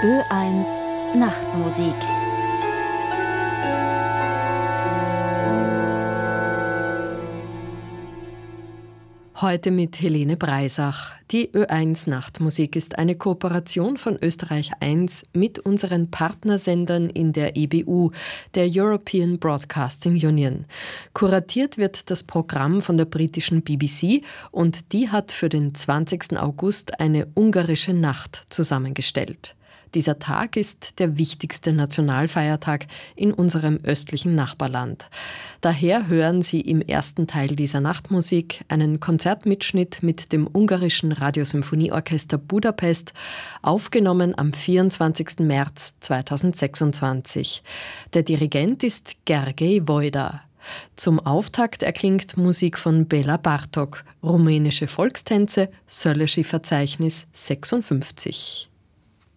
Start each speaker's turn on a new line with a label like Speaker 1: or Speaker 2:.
Speaker 1: Ö1 Nachtmusik.
Speaker 2: Heute mit Helene Breisach. Die Ö1 Nachtmusik ist eine Kooperation von Österreich 1 mit unseren Partnersendern in der EBU, der European Broadcasting Union. Kuratiert wird das Programm von der britischen BBC und die hat für den 20. August eine ungarische Nacht zusammengestellt. Dieser Tag ist der wichtigste Nationalfeiertag in unserem östlichen Nachbarland. Daher hören Sie im ersten Teil dieser Nachtmusik einen Konzertmitschnitt mit dem ungarischen Radiosymphonieorchester Budapest, aufgenommen am 24. März 2026. Der Dirigent ist Gergely Vojda. Zum Auftakt erklingt Musik von Bela Bartok, rumänische Volkstänze, Szöllősi Verzeichnis 56.